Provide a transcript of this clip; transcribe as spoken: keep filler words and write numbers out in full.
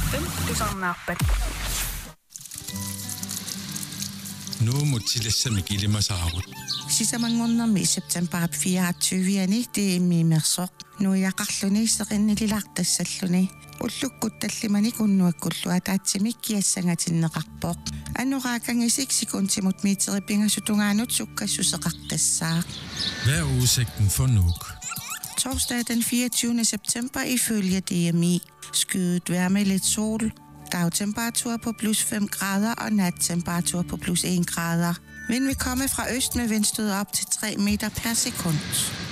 Tysarnaarpat. Nu mutilassa kilmasaarut. Sisamangornermi september fireogtyve det er mimersoq. Nu yaqarluni serinililartassalluni. Ullukkut tallimani kunnuakkullu taatsimik kiassangatinneqarpoq. Anuraakangisik sikuntimut miiteripingassutungaanut sukkassuseqartassaaq. Hvad er udsigten for Nuuk? Torsdag den fireogtyvende september ifølge D M I. Skyet vejr med lidt sol. Dagtemperatur på plus fem grader og nattemperatur på plus en grader. Vind vil komme fra øst med vindstød op til tre meter per sekund.